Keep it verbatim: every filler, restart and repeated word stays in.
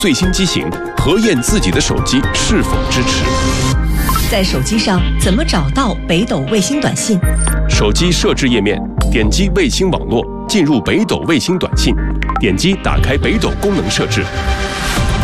最新机型，核验自己的手机是否支持。 在手机上怎么找到北斗卫星短信？ 手机设置页面，点击卫星网络，进入北斗卫星短信，点击打开北斗功能设置。